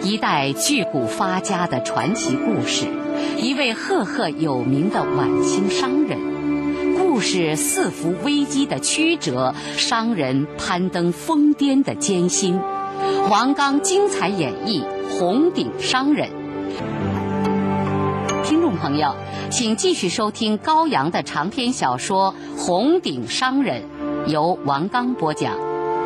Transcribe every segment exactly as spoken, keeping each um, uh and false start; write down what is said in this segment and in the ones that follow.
一代巨贾发家的传奇故事，一位赫赫有名的晚清商人，故事四伏危机的曲折，商人攀登疯癫的艰辛。王刚精彩演绎《红顶商人》。听众朋友，请继续收听高阳的长篇小说《红顶商人》，由王刚播讲。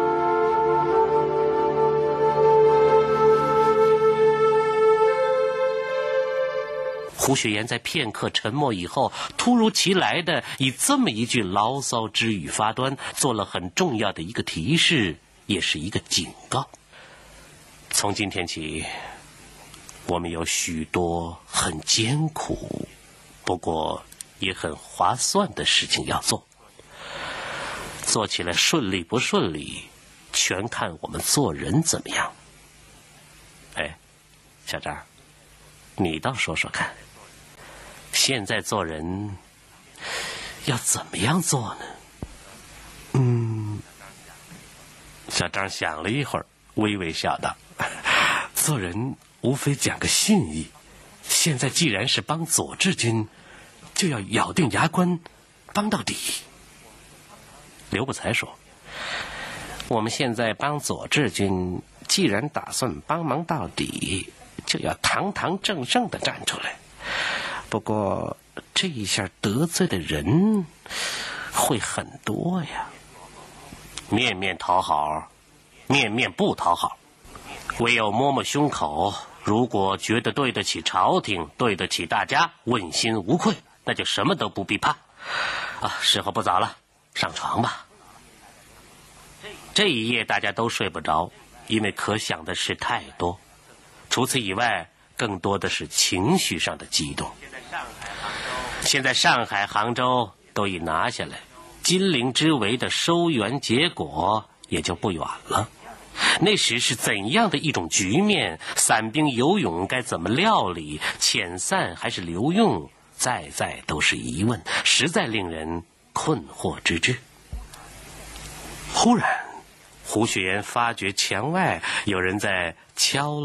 胡雪岩在片刻沉默以后，突如其来的以这么一句牢骚之语发端，做了很重要的一个提示，也是一个警告。从今天起，我们有许多很艰苦，不过也很划算的事情要做。做起来顺利不顺利，全看我们做人怎么样。哎，小张，你倒说说看，现在做人要怎么样做呢？嗯，小张想了一会儿，微微笑道：做人无非讲个信义，现在既然是帮左治军，就要咬定牙关帮到底。刘不才说：我们现在帮左治军，既然打算帮忙到底，就要堂堂正正地站出来。不过这一下得罪的人会很多呀，面面讨好，面面不讨好，唯有摸摸胸口，如果觉得对得起朝廷，对得起大家，问心无愧，那就什么都不必怕啊！时候不早了，上床吧。这一夜大家都睡不着，因为可想的事太多，除此以外，更多的是情绪上的激动。现在上海、杭州都已拿下来，金陵之围的收圆结果也就不远了。那时是怎样的一种局面？散兵游勇该怎么料理？遣散还是留用？再再都是疑问，实在令人困惑之至。忽然，胡雪岩发觉墙外有人在敲